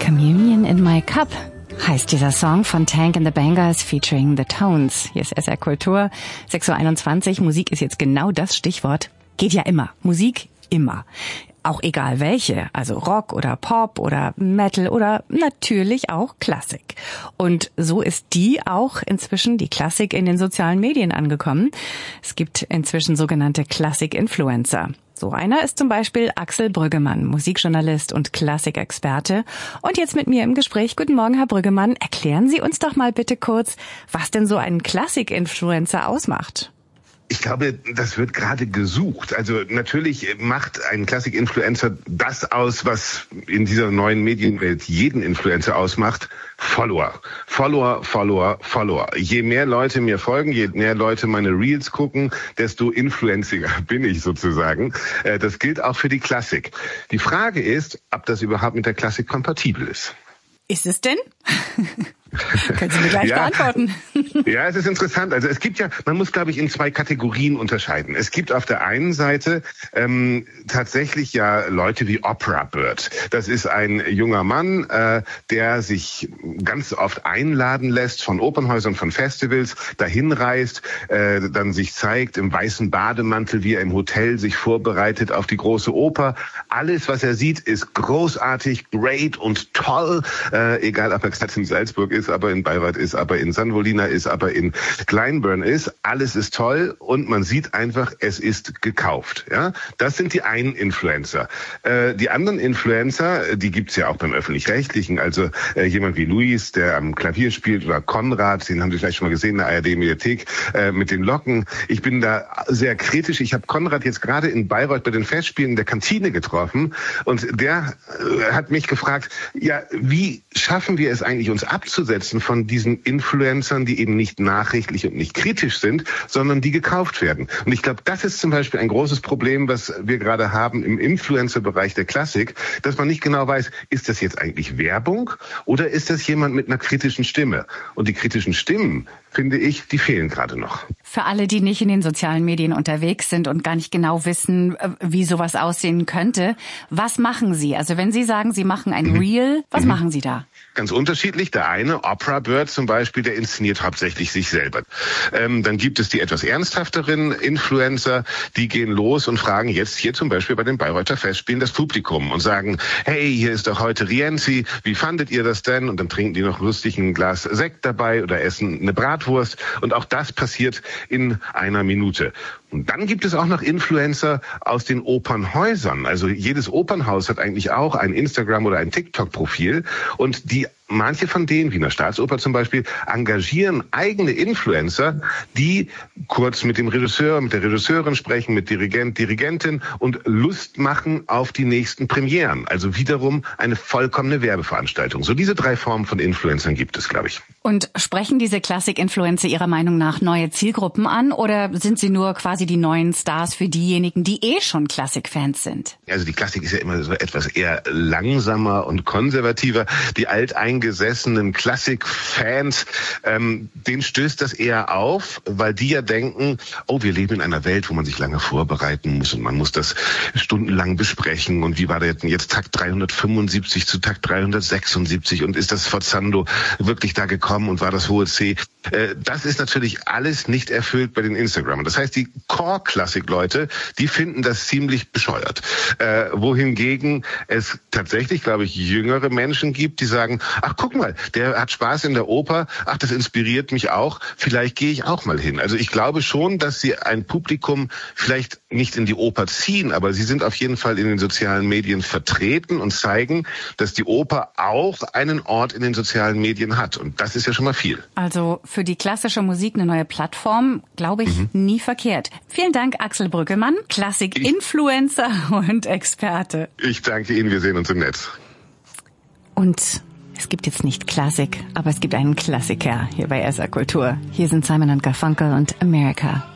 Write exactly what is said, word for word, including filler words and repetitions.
Communion in My Cup heißt dieser Song von Tank and the Bangers featuring The Tones. Hier ist S R Kultur, sechs Uhr einundzwanzig. Musik ist jetzt genau das Stichwort. Geht ja immer. Musik immer. Auch egal welche, also Rock oder Pop oder Metal oder natürlich auch Klassik. Und so ist die auch inzwischen, die Klassik, in den sozialen Medien angekommen. Es gibt inzwischen sogenannte Klassik-Influencer. So einer ist zum Beispiel Axel Brüggemann, Musikjournalist und Klassikexperte. Und jetzt mit mir im Gespräch. Guten Morgen, Herr Brüggemann. Erklären Sie uns doch mal bitte kurz, was denn so ein Klassik-Influencer ausmacht. Ich glaube, das wird gerade gesucht. Also natürlich macht ein Klassik-Influencer das aus, was in dieser neuen Medienwelt jeden Influencer ausmacht. Follower. Follower, Follower, Follower. Je mehr Leute mir folgen, je mehr Leute meine Reels gucken, desto influenziger bin ich sozusagen. Das gilt auch für die Klassik. Die Frage ist, ob das überhaupt mit der Klassik kompatibel ist. Ist es denn? Können Sie mir gleich ja, beantworten. Ja, es ist interessant. Also es gibt ja, man muss, glaube ich, in zwei Kategorien unterscheiden. Es gibt auf der einen Seite ähm, tatsächlich ja Leute wie Opera Bird. Das ist ein junger Mann, äh, der sich ganz oft einladen lässt von Opernhäusern, von Festivals, dahin reist, äh, dann sich zeigt im weißen Bademantel, wie er im Hotel sich vorbereitet auf die große Oper. Alles, was er sieht, ist großartig, great und toll. Äh, egal, ob er gerade in Salzburg ist, aber in Bayreuth ist, aber in San Volina ist, aber in Glyndebourne ist. Alles ist toll und man sieht einfach, es ist gekauft. Ja, das sind die einen Influencer. Äh, die anderen Influencer, die gibt's ja auch beim Öffentlich-Rechtlichen. Also äh, jemand wie Luis, der am Klavier spielt, oder Konrad, den haben Sie vielleicht schon mal gesehen in der A R D-Mediathek, äh, mit den Locken. Ich bin da sehr kritisch. Ich habe Konrad jetzt gerade in Bayreuth bei den Festspielen in der Kantine getroffen und der äh, hat mich gefragt, ja, wie schaffen wir es eigentlich, uns abzusetzen von diesen Influencern, die eben nicht nachrichtlich und nicht kritisch sind, sondern die gekauft werden. Und ich glaube, das ist zum Beispiel ein großes Problem, was wir gerade haben im Influencer-Bereich der Klassik, dass man nicht genau weiß, ist das jetzt eigentlich Werbung oder ist das jemand mit einer kritischen Stimme? Und die kritischen Stimmen, finde ich, die fehlen gerade noch. Für alle, die nicht in den sozialen Medien unterwegs sind und gar nicht genau wissen, wie sowas aussehen könnte, was machen Sie? Also wenn Sie sagen, Sie machen ein mhm. Reel, was mhm. machen Sie da? Ganz unterschiedlich. Der eine, Opera Bird zum Beispiel, der inszeniert hauptsächlich sich selber. Ähm, dann gibt es die etwas ernsthafteren Influencer, die gehen los und fragen jetzt hier zum Beispiel bei den Bayreuther Festspielen das Publikum und sagen, hey, hier ist doch heute Rienzi, wie fandet ihr das denn? Und dann trinken die noch lustig ein Glas Sekt dabei oder essen eine Bratwurst. Und auch das passiert in einer Minute. Und dann gibt es auch noch Influencer aus den Opernhäusern. Also jedes Opernhaus hat eigentlich auch ein Instagram- oder ein TikTok-Profil. Und die manche von denen, Wiener Staatsoper zum Beispiel, engagieren eigene Influencer, die kurz mit dem Regisseur, mit der Regisseurin sprechen, mit Dirigent, Dirigentin und Lust machen auf die nächsten Premieren. Also wiederum eine vollkommene Werbeveranstaltung. So diese drei Formen von Influencern gibt es, glaube ich. Und sprechen diese Klassik-Influencer Ihrer Meinung nach neue Zielgruppen an oder sind sie nur quasi die neuen Stars für diejenigen, die eh schon Klassik-Fans sind? Also die Klassik ist ja immer so etwas eher langsamer und konservativer. Die alteingesessenen Klassik-Fans, ähm, denen stößt das eher auf, weil die ja denken, oh, wir leben in einer Welt, wo man sich lange vorbereiten muss und man muss das stundenlang besprechen und wie war der jetzt Takt dreihundertfünfundsiebzig zu Takt dreihundertsechsundsiebzig und ist das Forzando wirklich da gekommen und war das hohe C? Äh, das ist natürlich alles nicht erfüllt bei den Instagramern. Das heißt, die Core-Klassik-Leute, die finden das ziemlich bescheuert. Äh, wohingegen es tatsächlich, glaube ich, jüngere Menschen gibt, die sagen, ach, guck mal, der hat Spaß in der Oper, ach, das inspiriert mich auch, vielleicht gehe ich auch mal hin. Also ich glaube schon, dass sie ein Publikum vielleicht nicht in die Oper ziehen, aber sie sind auf jeden Fall in den sozialen Medien vertreten und zeigen, dass die Oper auch einen Ort in den sozialen Medien hat. Und das ist ja schon mal viel. Also für die klassische Musik eine neue Plattform, glaube ich, mhm. nie verkehrt. Vielen Dank, Axel Brüggemann, Klassik-Influencer und Experte. Ich danke Ihnen, wir sehen uns im Netz. Und es gibt jetzt nicht Klassik, aber es gibt einen Klassiker hier bei S R Kultur. Hier sind Simon und Garfunkel und America.